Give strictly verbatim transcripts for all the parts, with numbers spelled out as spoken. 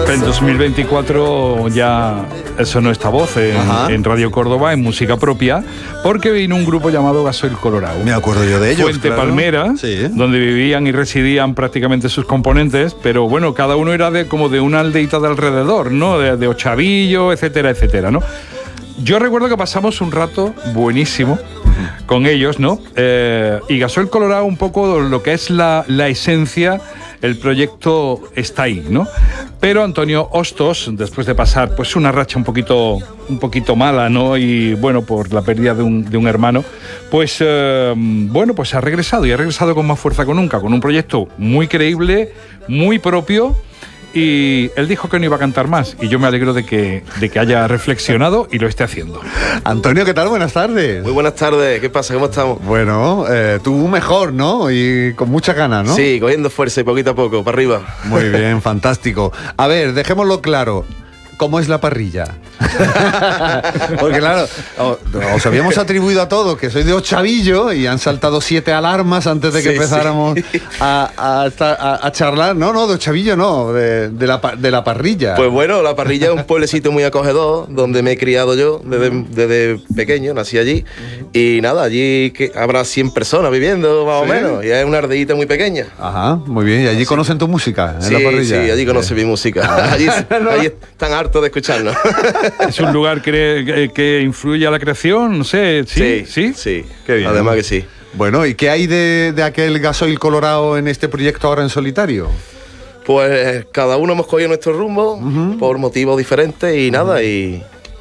En dos mil veinticuatro ya sonó esta voz en, en Radio Córdoba, en música propia, porque vino un grupo llamado Gasoil Colorado. Me acuerdo yo de ellos. Fuente claro. Palmera, sí. donde vivían y residían prácticamente sus componentes, pero bueno, cada uno era de como de una aldeita de alrededor, ¿no? De, de Ochavillo, etcétera, etcétera, ¿no? Yo recuerdo que pasamos un rato buenísimo uh-huh. con ellos, ¿no? Eh, y Gasoil Colorado, un poco lo que es la, la esencia, el proyecto está ahí, ¿no? Pero Antonio Hostos, después de pasar pues una racha un poquito, un poquito mala, ¿no? Y bueno, por la pérdida de un, de un hermano, pues eh, bueno, pues ha regresado y ha regresado con más fuerza que nunca, con un proyecto muy creíble, muy propio. Y él dijo que no iba a cantar más y yo me alegro de que, de que haya reflexionado y lo esté haciendo. Antonio, ¿qué tal? Buenas tardes. Muy buenas tardes, ¿qué pasa? ¿Cómo estamos? Bueno, eh, tú mejor, ¿no? Y con muchas ganas, ¿no? Sí, cogiendo fuerza y poquito a poco, para arriba. Muy bien, fantástico. A ver, dejémoslo claro. ¿Cómo es la parrilla? Porque claro, os habíamos atribuido a todos que soy de Ochavillo y han saltado siete alarmas antes de que sí, empezáramos sí. a, a, a, a charlar. No, no, de Ochavillo no, de, de, la, de la parrilla. Pues bueno, la parrilla es un pueblecito muy acogedor, donde me he criado yo desde, desde pequeño, nací allí. Y nada, allí que habrá cien personas viviendo más ¿Sí? o menos, y es una aldeíta muy pequeña. Ajá, muy bien. ¿Y allí sí. conocen tu música en sí, la parrilla? Sí, allí conocen mi música. Allí, no. allí están hartos de escucharnos. ¿Es un lugar que, que, que influye a la creación? No sé, ¿sí? Sí, sí. sí. Qué bien. Además que sí. Bueno, ¿y qué hay de, de aquel Gasoil Colorado en este proyecto ahora en solitario? Pues cada uno hemos cogido nuestro rumbo uh-huh. por motivos diferentes y uh-huh. nada, y,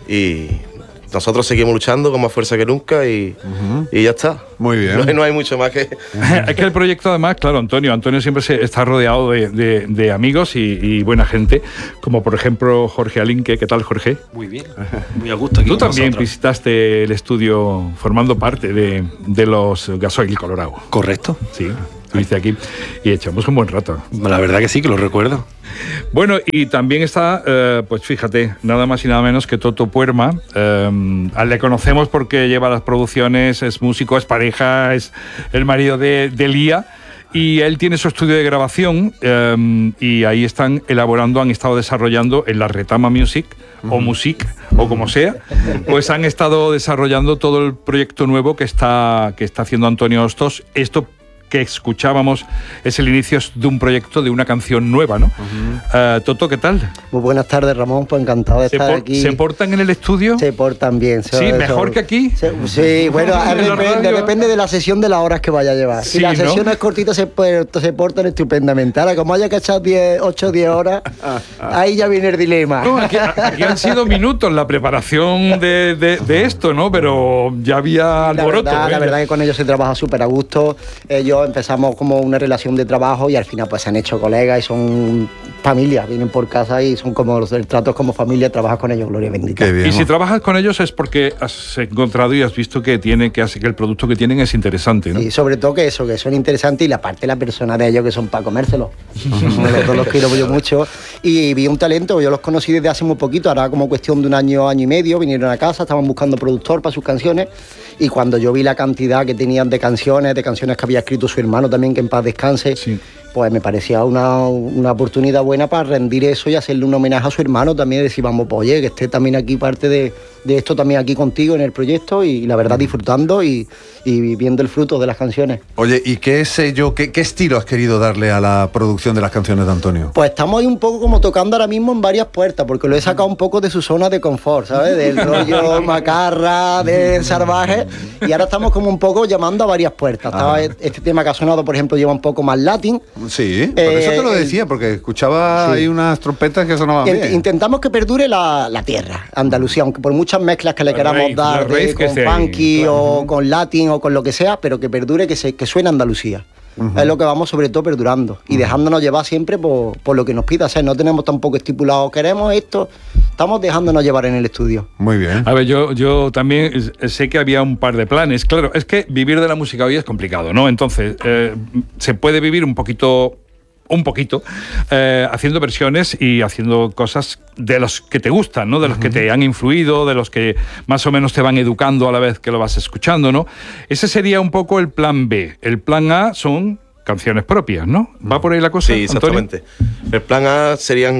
y nosotros seguimos luchando con más fuerza que nunca y, uh-huh. y ya está. Muy bien. No, no hay mucho más que... Es que el proyecto además, claro, Antonio, Antonio siempre se está rodeado de, de, de amigos y, y buena gente, como por ejemplo Jorge Alinque. ¿Qué tal, Jorge? Muy bien, muy a gusto aquí. Tú con también nosotros. Visitaste el estudio formando parte de, de los Gasoil Colorado. Correcto. Sí. Estuviste aquí y echamos un buen rato. La verdad que sí, que lo recuerdo. Bueno, y también está, eh, pues fíjate, nada más y nada menos que Toto Puerma. Eh, le conocemos porque lleva las producciones, es músico, es pareja, es el marido de, de Lía. Y él tiene su estudio de grabación eh, y ahí están elaborando, han estado desarrollando en la Retama Music o Music o como sea, pues han estado desarrollando todo el proyecto nuevo que está, que está haciendo Antonio Hostos. Esto que escuchábamos es el inicio de un proyecto, de una canción nueva, ¿no? Uh-huh. uh, Toto, ¿qué tal? Muy buenas tardes, Ramón, pues encantado de estar por, aquí. ¿Se portan en el estudio? Se portan bien. Sí, eso, mejor que aquí. Se, sí, bueno, depende, depende de la sesión de las horas que vaya a llevar. Si sí, la sesión ¿no? es cortita, se, se portan estupendamente. Ahora, como haya que echar ocho o diez horas, ahí ya viene el dilema. No, aquí, aquí han sido minutos la preparación de, de, de esto, ¿no? Pero ya había alboroto. La verdad, ¿eh? la verdad que con ellos se trabaja súper a gusto. Ellos empezamos como una relación de trabajo y al final pues se han hecho colegas y son familia, vienen por casa y son como los del trato como familia, trabajas con ellos, gloria bendita. Y si trabajas con ellos es porque has encontrado y has visto que tiene que hace que el producto que tienen es interesante, ¿no? Y sobre todo que eso, que son interesantes y la parte de la persona de ellos que son para comérselo. Los dos los quiero yo mucho y vi un talento, yo los conocí desde hace muy poquito, ahora como cuestión de un año, año y medio, vinieron a casa, estaban buscando productor para sus canciones y cuando yo vi la cantidad que tenían de canciones, de canciones que había escrito su hermano también, que en paz descanse, sí. pues me parecía una, una oportunidad buena para rendir eso y hacerle un homenaje a su hermano también, decir, vamos, pues oye, que esté también aquí parte de, de esto también aquí contigo en el proyecto y la verdad disfrutando y, y viendo el fruto de las canciones. Oye, ¿y qué sello, qué, qué estilo has querido darle a la producción de las canciones de Antonio? Pues estamos ahí un poco como tocando ahora mismo en varias puertas, porque lo he sacado un poco de su zona de confort, ¿sabes? Del rollo macarra, del salvaje, y ahora estamos como un poco llamando a varias puertas. Estaba este tema que ha sonado, por ejemplo, lleva un poco más latín. Sí, por eh, eso te lo decía, porque escuchaba sí. ahí unas trompetas que sonaban bien. Intentamos que perdure la, la tierra, Andalucía, aunque por muchas mezclas que le la queramos rave, dar de, con funky claro. o con latín o con lo que sea, pero que perdure, que, se, que suene Andalucía. Uh-huh. Es lo que vamos sobre todo perdurando y uh-huh. dejándonos llevar siempre por, por lo que nos pida. O sea, no tenemos tampoco estipulado, queremos esto, estamos dejándonos llevar en el estudio. Muy bien. A ver, yo, yo también sé que había un par de planes. Claro, es que vivir de la música hoy es complicado, ¿no? Entonces, eh, se puede vivir un poquito... un poquito, eh, haciendo versiones y haciendo cosas de los que te gustan, ¿no? De los uh-huh. que te han influido, de los que más o menos te van educando a la vez que lo vas escuchando, ¿no? Ese sería un poco el plan B. El plan A son canciones propias, ¿no? ¿Va por ahí la cosa, Sí, exactamente. Antonio? El plan A serían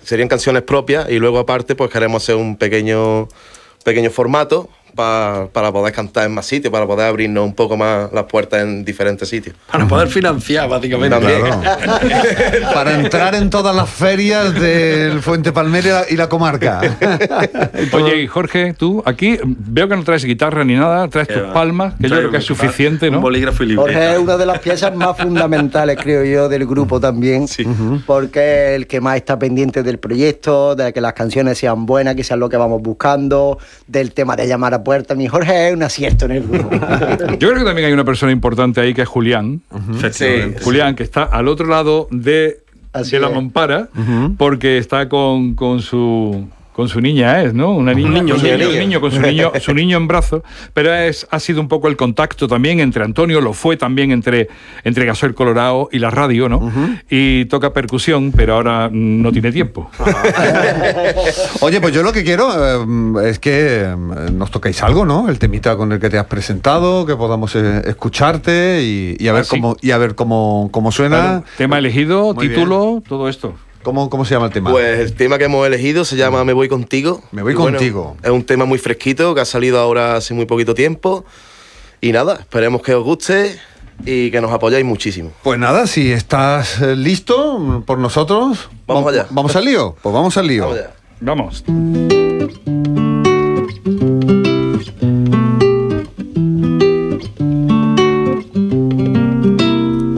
serían canciones propias y luego aparte pues queremos hacer un pequeño, pequeño formato pa, para poder cantar en más sitios, para poder abrirnos un poco más las puertas en diferentes sitios. Para poder financiar, básicamente. También. Claro. Para entrar en todas las ferias del Fuente Palmera y la comarca. Oye, y Jorge, tú aquí veo que no traes guitarra ni nada, traes Que tus va. palmas, que yo Trae creo que es un- suficiente, Un ¿no? bolígrafo y Jorge es libreta. una de las piezas más fundamentales, creo yo, del grupo también, porque es el que más está pendiente del proyecto, de que las canciones sean buenas, que sean lo que vamos buscando, del tema de llamar a puerta. Mi Jorge es un acierto en el grupo. Yo creo que también hay una persona importante ahí que es Julián. Efectivamente. Julián, que está al otro lado de, Así de la es. mampara, porque está con, con su con su niña, es, ¿no? Una niña, niño, con su un niño, niño. un niño, con su niño, su niño en brazos, pero es, ha sido un poco el contacto también entre Antonio, lo fue también entre, entre Gasoil Colorado y la radio, ¿no? Y toca percusión, pero ahora no tiene tiempo. Oye, pues yo lo que quiero eh, es que eh, nos toquéis algo, ¿no? El temita con el que te has presentado, que podamos eh, escucharte y, y a ver Ah, sí. cómo y a ver cómo, cómo suena. Claro, tema elegido, Muy título, todo esto. ¿Cómo, ¿Cómo se llama el tema? Pues el tema que hemos elegido se llama Me voy contigo. Me voy Y bueno, contigo. es un tema muy fresquito que ha salido ahora hace muy poquito tiempo. Y nada, esperemos que os guste y que nos apoyáis muchísimo. Pues nada, si estás eh, listo mm, por nosotros, Vamos va- allá. ¿Vamos al lío? Pues vamos al lío. Vamos allá. Vamos.